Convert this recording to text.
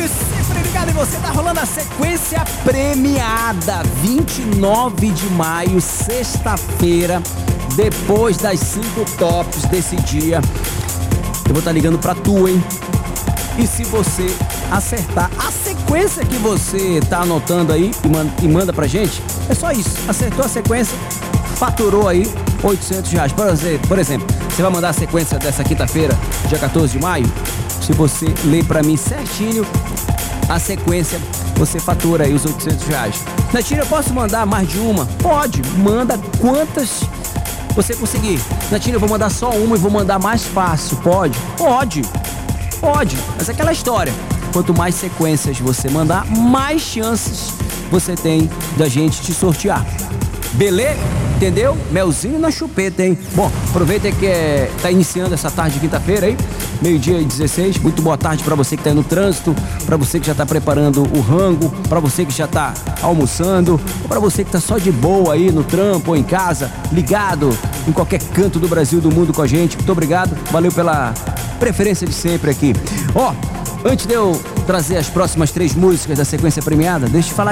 sempre ligado em você, tá rolando a sequência premiada, 29 de maio, sexta-feira, depois das 5 tops desse dia, eu vou estar ligando pra tu, hein? E se você acertar a sequência que você tá anotando aí e manda pra gente, é só isso, acertou a sequência, faturou aí R$800. Por exemplo, você vai mandar a sequência dessa quinta-feira, dia 14 de maio, se você ler pra mim certinho a sequência, você fatura aí os R$800. Natinha, eu posso mandar mais de uma? Pode, manda quantas você conseguir. Natinha, eu vou mandar só uma e vou mandar mais fácil, pode? Pode, mas é aquela história, quanto mais sequências você mandar, mais chances você tem da gente te sortear. Beleza? Entendeu? Melzinho na chupeta, hein? Bom, aproveita que tá iniciando essa tarde de quinta-feira aí, 12h16. Muito boa tarde pra você que tá aí no trânsito, pra você que já tá preparando o rango, pra você que já tá almoçando, ou pra você que tá só de boa aí no trampo ou em casa, ligado em qualquer canto do Brasil, do mundo com a gente. Muito obrigado, valeu pela preferência de sempre aqui. Ó, antes de eu trazer as próximas 3 músicas da sequência premiada, deixa eu falar